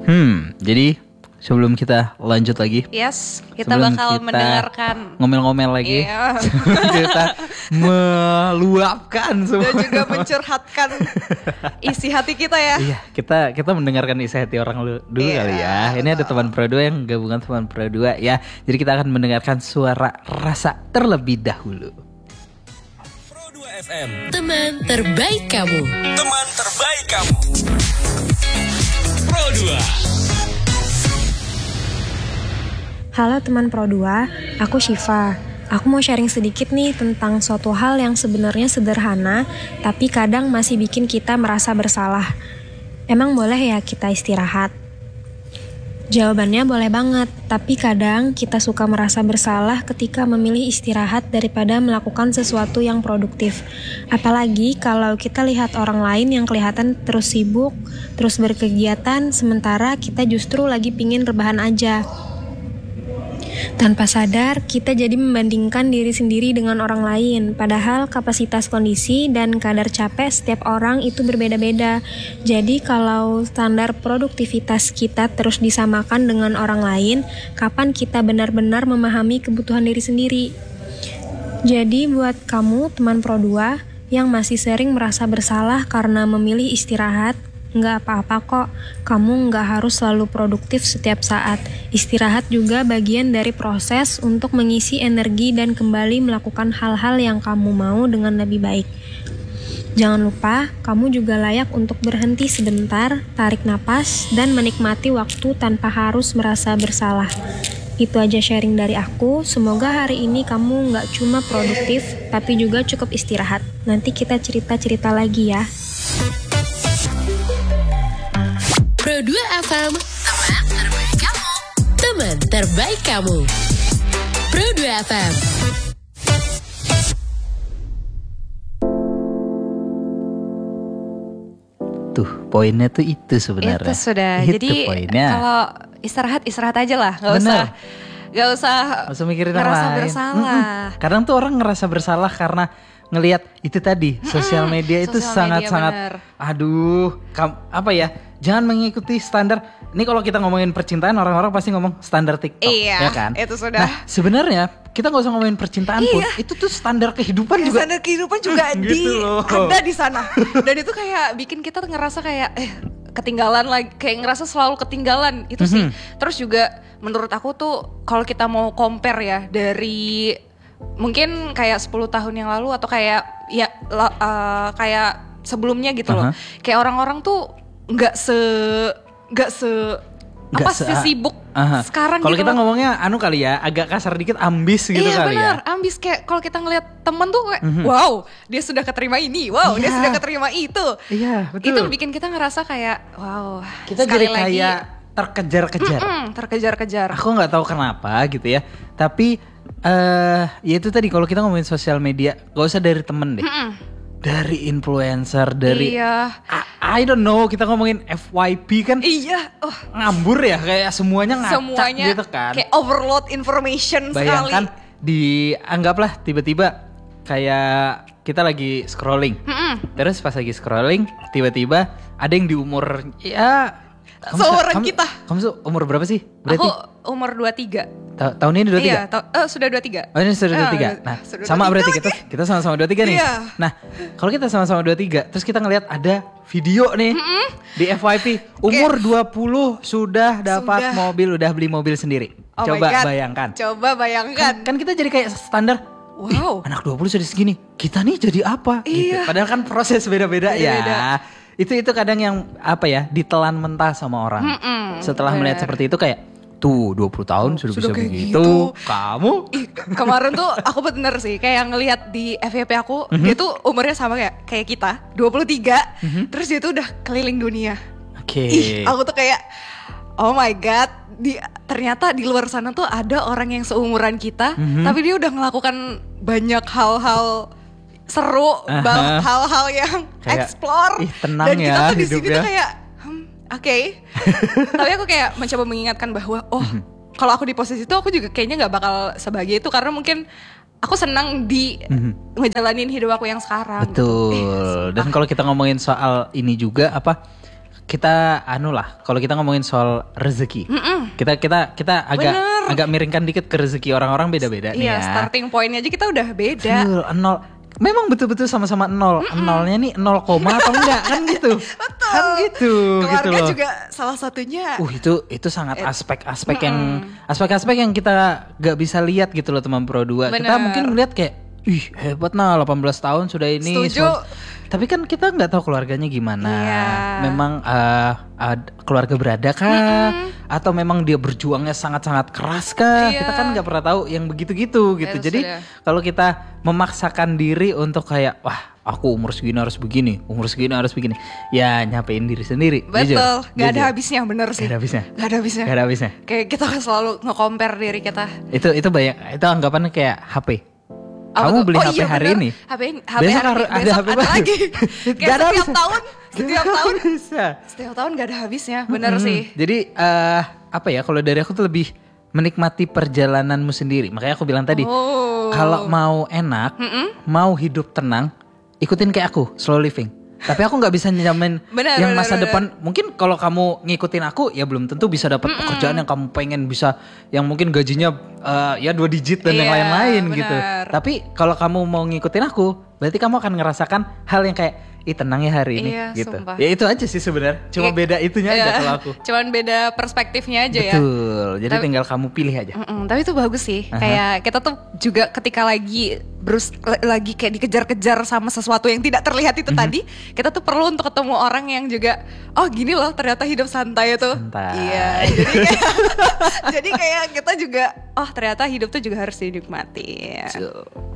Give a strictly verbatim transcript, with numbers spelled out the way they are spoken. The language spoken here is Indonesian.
Hmm, jadi sebelum kita lanjut lagi, Yes, kita sebelum bakal kita mendengarkan ngomel-ngomel lagi, Iya. kita meluapkan semua dan juga mencurhatkan isi hati kita ya. Iya, kita kita mendengarkan isi hati orang lu- dulu Iya, kali ya. Ini ada teman Pro dua yang gabungan teman Pro dua ya. Jadi kita akan mendengarkan suara rasa terlebih dahulu. Pro dua F M, Teman terbaik kamu. teman terbaik kamu. Pro dua. Halo teman Pro dua, aku Syifa. Aku mau sharing sedikit nih tentang suatu hal yang sebenarnya sederhana, tapi kadang masih bikin kita merasa bersalah. Emang boleh ya kita istirahat? Jawabannya boleh banget, tapi kadang kita suka merasa bersalah ketika memilih istirahat daripada melakukan sesuatu yang produktif. Apalagi kalau kita lihat orang lain yang kelihatan terus sibuk, terus berkegiatan, sementara kita justru lagi pingin rebahan aja. Tanpa sadar, kita jadi membandingkan diri sendiri dengan orang lain, padahal kapasitas kondisi dan kadar capek setiap orang itu berbeda-beda. Jadi kalau standar produktivitas kita terus disamakan dengan orang lain, kapan kita benar-benar memahami kebutuhan diri sendiri? Jadi buat kamu teman Pro dua yang masih sering merasa bersalah karena memilih istirahat, nggak apa-apa kok, kamu nggak harus selalu produktif setiap saat. Istirahat juga bagian dari proses untuk mengisi energi dan kembali melakukan hal-hal yang kamu mau dengan lebih baik. Jangan lupa, kamu juga layak untuk berhenti sebentar, tarik napas, dan menikmati waktu tanpa harus merasa bersalah. Itu aja sharing dari aku, semoga hari ini kamu nggak cuma produktif, tapi juga cukup istirahat. Nanti kita cerita-cerita lagi ya. Pro dua F M, teman terbaik kamu. Teman terbaik kamu. Pro dua F M. Tuh, poinnya tuh itu sebenarnya. Itu sudah. Itu Jadi poinnya. kalau istirahat istirahat aja lah, nggak Bener. usah nggak usah Nggak usah mikirin yang ngerasa lain. bersalah. Mm-mm. Kadang tuh orang ngerasa bersalah karena ngelihat itu tadi, sosial media itu sosial media, sangat-sangat, bener. aduh, kam- apa ya? Jangan mengikuti standar. Ini kalau kita ngomongin percintaan, orang-orang pasti ngomong standar TikTok, Iya, ya kan? itu sudah. Nah, sebenarnya kita nggak usah ngomongin percintaan pun, Iya. itu tuh standar kehidupan juga. Standar kehidupan juga Gitu di loh. ada di sana. Dan itu kayak bikin kita ngerasa kayak eh ketinggalan lagi, kayak ngerasa selalu ketinggalan itu sih. Terus juga menurut aku tuh kalau kita mau compare ya dari mungkin kayak sepuluh tahun yang lalu atau kayak ya la- uh, kayak sebelumnya gitu loh. Aha. Kayak orang-orang tuh nggak se nggak se Nggak apa se- sih sibuk Aha. sekarang Kalau gitu kita loh. ngomongnya anu kali ya, agak kasar dikit, ambis gitu Iya kali benar, ya. ambis kayak kalau kita ngelihat temen tuh kayak, wow dia sudah keterima ini, wow dia Iya. sudah keterima itu. Iya, betul. Itu bikin kita ngerasa kayak, wow Kita sekali jadi lagi, kayak terkejar-kejar. mm, terkejar-kejar. Aku nggak tahu kenapa gitu ya. Tapi eh ya itu tadi kalau kita ngomongin sosial media, gak usah dari temen deh. Dari influencer, dari Iya. I, I don't know, kita ngomongin F Y P kan Iya, oh, ngambur ya, kayak semuanya ngacak semuanya gitu kan. kayak overload information Bayangkan sekali. dianggaplah tiba-tiba kayak kita lagi scrolling. Terus pas lagi scrolling, tiba-tiba ada yang di umur ya kamu Seumuran kamu- kita. Kamu tuh umur berapa sih? Berarti Aku umur dua puluh tiga. ta- tahun ini dua puluh tiga? Iya, ta- eh, sudah dua puluh tiga. Oh ini sudah dua puluh tiga. Eh, Nah sudah sama dua puluh tiga berarti lagi. kita kita sama-sama dua puluh tiga nih. Iya. Nah kalau kita sama-sama dua puluh tiga, terus kita ngelihat ada video nih di F Y P umur dua puluh sudah dapat Sudah. mobil, udah beli mobil sendiri. Oh my Coba God. bayangkan. Coba bayangkan. Kan kita jadi kayak standar. Wow. "Ih, anak dua puluh sudah segini, kita nih jadi apa?" Gitu. Iya. Padahal kan proses beda-beda ya. Beda-beda. Itu itu kadang yang apa ya, ditelan mentah sama orang. Mm-mm, Setelah melihat bener. seperti itu kayak tuh dua puluh tahun sudah, sudah bisa kayak begitu. gitu. Kamu Ih, ke- kemarin tuh aku bener sih kayak ngelihat di F Y P aku, dia tuh umurnya sama kayak kayak kita, dua puluh tiga. Terus dia tuh udah keliling dunia. Oke. Ih, aku tuh kayak oh my god, di ternyata di luar sana tuh ada orang yang seumuran kita, tapi dia udah melakukan banyak hal-hal seru, Aha. bang- hal-hal yang Kayak, explore. ih, tenang Dan kita ya tuh di sini hidupnya. tuh kayak hmm, oke. Tapi aku kayak mencoba mengingatkan bahwa oh, kalau aku di posisi itu aku juga kayaknya nggak bakal sebagai itu karena mungkin aku senang di ngejalanin hidup aku yang sekarang. Betul. Gitu. Eh, Dan kalau kita ngomongin soal ini juga apa kita anu lah, kalau kita ngomongin soal rezeki, Mm-mm. kita kita kita agak Bener. agak miringkan dikit ke rezeki orang-orang beda-beda nih Iya, ya. starting pointnya aja kita udah beda. Betul, nol. Memang betul-betul sama-sama nol. Mm-mm. Nolnya nih nol koma atau enggak kan gitu. Betul. Kan gitu, Keluarga gitu loh. juga salah satunya. Uh itu itu sangat It- aspek-aspek yang aspek-aspek yang kita gak bisa lihat gitu loh teman Pro dua. Kita Bener. mungkin melihat kayak ih hebat nah delapan belas tahun sudah ini. Setuju. semua- Tapi kan kita nggak tahu keluarganya gimana. Iya. Memang uh, uh, keluarga berada kah? Atau memang dia berjuangnya sangat-sangat keras kah? Iya. Kita kan nggak pernah tahu yang begitu-gitu gitu. Yes, Jadi sudah. kalau kita memaksakan diri untuk kayak wah aku umur segini harus begini, umur segini harus begini, ya nyapain diri sendiri. Betul, jujur, gak ada jujur. habisnya bener sih. Gak ada habisnya. Gak ada habisnya. Gak ada habisnya. Kayak kita selalu nge-compare diri kita. Itu itu banyak. Itu anggapannya kayak H P. Apa Kamu tuh? beli Oh H P iya, hari bener. ini. H P, H P Besok hari harus ini, ada besok H P ada baru. lagi. Gak Kayak ada setiap habisnya. tahun, setiap tahun, Bisa. setiap tahun gak ada habisnya. Bener Hmm, sih. Jadi eh, apa ya? Kalau dari aku tuh lebih menikmati perjalananmu sendiri. Makanya aku bilang tadi, Oh. kalau mau enak, mau hidup tenang, ikutin kayak aku, slow living. Tapi aku nggak bisa nyamin Benar, yang benar, masa benar. depan. Mungkin kalau kamu ngikutin aku, ya belum tentu bisa dapat pekerjaan yang kamu pengen, bisa yang mungkin gajinya eh, ya dua digit dan yang Iya, lain-lain gitu. benar. Tapi kalau kamu mau ngikutin aku, berarti kamu akan ngerasakan hal yang kayak ih tenang ya hari ini Iya, gitu. sumpah. Ya itu aja sih sebenarnya. Cuma Iya. beda itunya aja Iya, kalau aku. Cuman beda perspektifnya aja ya. Betul. Jadi Tapi- tinggal kamu pilih aja. Mm-mm, tapi itu bagus sih. Aha. Kayak kita tuh juga ketika lagi berus lagi kayak dikejar-kejar sama sesuatu yang tidak terlihat itu tadi, kita tuh perlu untuk ketemu orang yang juga oh gini loh ternyata hidup santai itu. Santai. Iya. Jadi kayak jadi kayak kita juga oh ternyata hidup tuh juga harus dinikmati. Betul.